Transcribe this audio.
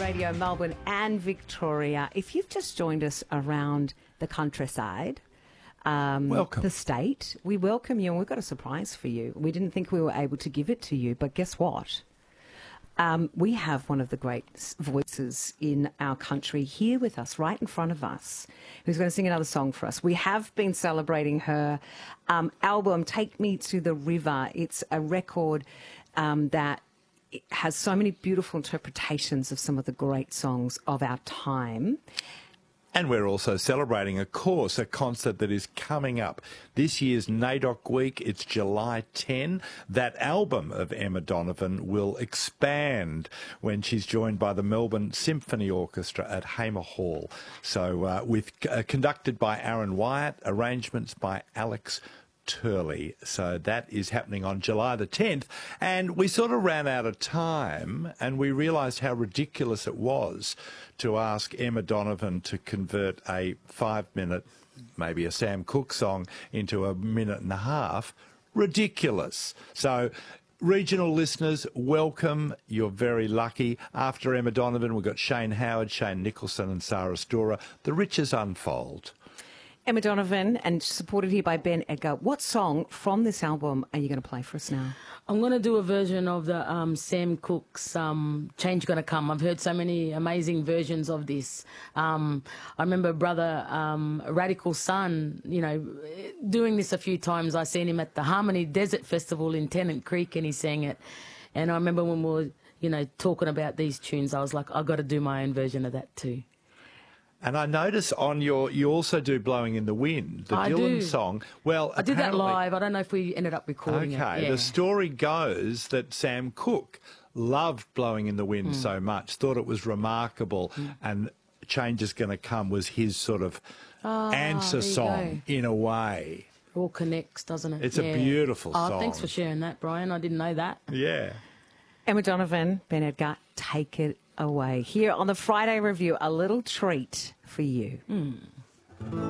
Radio Melbourne and Victoria. If you've just joined us around the countryside, welcome. The state, we welcome you, and we've got a surprise for you. We didn't think we were able to give it to you, but guess what? We have one of the great voices in our country here with us, right in front of us, who's going to sing another song for us. We have been celebrating her album, Take Me to the River. It's a record that has so many beautiful interpretations of some of the great songs of our time. And we're also celebrating, of course, a concert that is coming up. This year's NAIDOC Week, it's July 10. That album of Emma Donovan will expand when she's joined by the Melbourne Symphony Orchestra at Hamer Hall. So conducted by Aaron Wyatt, arrangements by Alex Turley. So that is happening on July the 10th. And we sort of ran out of time and we realised how ridiculous it was to ask Emma Donovan to convert a 5-minute, maybe a Sam Cooke song, into a minute and a half. Ridiculous. So regional listeners, welcome. You're very lucky. After Emma Donovan, we've got Shane Howard, Shane Nicholson and Sarah Storer. The riches unfold. Emma Donovan, and supported here by Ben Edgar. What song from this album are you going to play for us now? I'm going to do a version of the Sam Cooke's Change Gonna Come. I've heard so many amazing versions of this. I remember Brother Radical Sun, you know, doing this a few times. I seen him at the Harmony Desert Festival in Tennant Creek and he sang it. And I remember when we were, you know, talking about these tunes, I was like, I've got to do my own version of that too. And I notice on you also do Blowing in the Wind, the Dylan song. Well, I did that live. I don't know if we ended up recording it. Okay, yeah. The story goes that Sam Cooke loved Blowing in the Wind so much, thought it was remarkable, and Change Is Gonna Come was his sort of answer song in a way. It all connects, doesn't it? It's a beautiful song. Oh, thanks for sharing that, Brian. I didn't know that. Yeah. Emma Donovan, Ben Edgar, take it away. Here on the Friday Review, a little treat for you.